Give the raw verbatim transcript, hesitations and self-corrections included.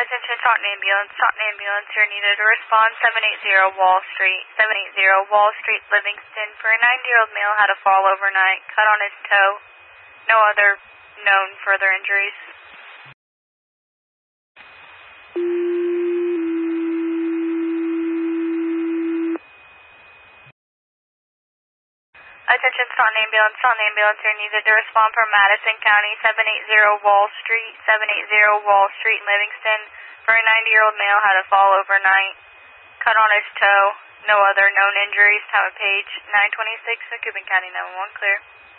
Attention, Taunton Ambulance. Taunton Ambulance, you're needed to respond seven eighty Wall Street. seven eighty Wall Street, Livingston. For a ninety-year-old male had a fall overnight, cut on his toe. No other known further injuries. Attention, Taunton Ambulance. Taunton Ambulance, you're needed to respond from Madison County, seven eighty Wall Street. seven eighty Wall Street, Livingston. For a ninety-year-old male had a fall overnight, cut on his toe. No other known injuries. Time of page nine twenty-six, Cuban County nine one one, clear.